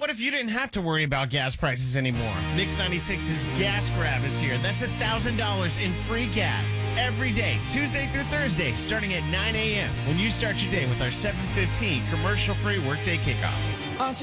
What if you didn't have to worry about gas prices anymore? Mix 96's Gas Grab is here. That's $1,000 in free gas every day, Tuesday through Thursday, starting at 9 a.m. when you start your day with our 7:15 commercial-free workday kickoff.